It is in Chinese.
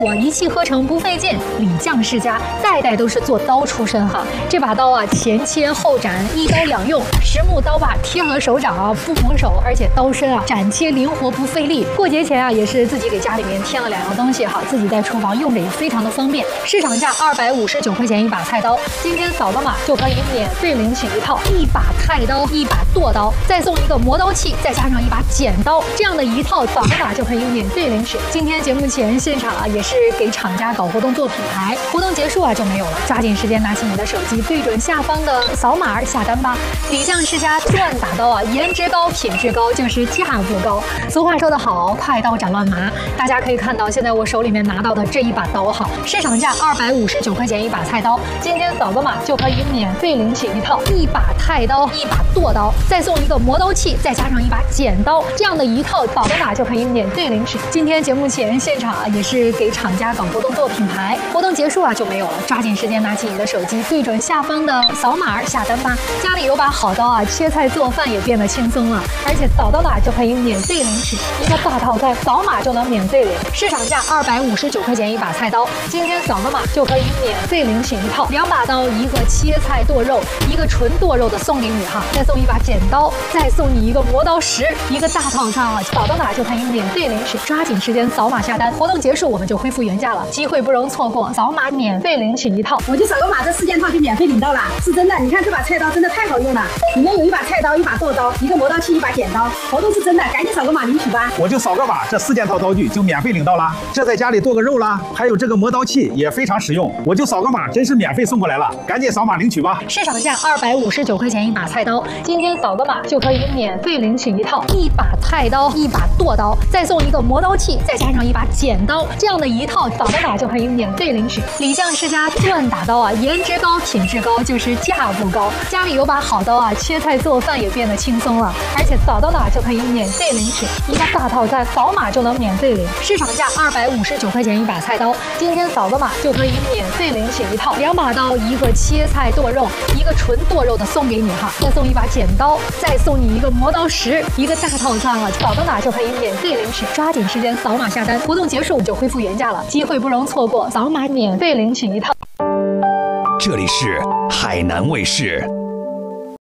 我一气呵成不费劲，李将世家代代都是做刀出身哈。这把刀啊，前切后斩，一刀两用，实木刀把贴合手掌啊，不磨手，而且刀身啊斩切灵活不费力。过节前啊，也是自己给家里面添了2样东西哈，自己在厨房用着也非常的方便。市场价259块钱一把菜刀，今天扫个码就可以免费领取一套1把菜刀、1把剁刀，再送一个磨刀器，再加上1把剪刀，这样的一套扫个码就可以免费领取。今天节目前现场啊，也是给厂家搞活动做品牌，活动结束啊就没有了，抓紧时间拿起你的手机，对准下方的扫码下单吧。李将世家钻打刀啊，颜值高，品质高，就是价不高。俗话说得好，快刀斩乱麻。大家可以看到，现在我手里面拿到的这一把刀哈，市场价259块钱一把菜刀，今天扫个码就可以免费领取一套1把菜刀、1把剁刀，再送一个磨刀器，再加上1把剪刀，这样的一套扫个码就可以免费领取。今天节目前现场啊，也是给厂家搞活动做品牌，活动结束啊就没有了，抓紧时间拿起你的手机，对准下方的扫码下单吧。家里有把好刀啊，切菜做饭也变得轻松了，而且扫到哪就可以免费领取一个大套餐，扫码就能免费领。市场价259块钱一把菜刀，今天扫个码就可以免费领取一套2把刀，一个切菜剁肉，一个纯剁肉的送给你哈，再送1把剪刀，再送你一个磨刀石，一个大套餐啊，扫到哪就可以免费领取，抓紧时间扫码下单，活动结束我们就恢复原价了，机会不容错过，扫码免费领取一套。 我就扫个码，这4件套就免费领到了，是真的。你看这把菜刀真的太好用了，里面有1把菜刀、1把剁刀、一个磨刀器、1把剪刀，活动是真的，赶紧扫个码领取吧。 我就扫个码，这4件套刀具就免费领到了。这在家里剁个肉啦，还有这个磨刀器也非常实用。我就扫个码，真是免费送过来了，赶紧扫码领取吧。 市场价259块钱一把菜刀，今天扫个码就可以免费领取一套1把菜刀、1把剁刀，再送一个磨刀器，再加上1把剪刀，这样的一套扫个码就可以免费领取。李将世家钻打刀啊，颜值高，品质高，就是价不高。家里有把好刀啊，切菜做饭也变得轻松了，而且扫到哪就可以免费领取一个大套餐，扫码就能免费领。市场价259块钱一把菜刀，今天扫个码就可以免费领取一套2把刀，一个切菜剁肉，一个纯剁肉的送给你哈，再送1把剪刀，再送你一个磨刀石，一个大套餐啊，扫到哪就可以免费领取，抓紧时间扫码下单，活动结束就恢复原价了，机会不容错过，扫码免费领取一套。 这里是海南卫视。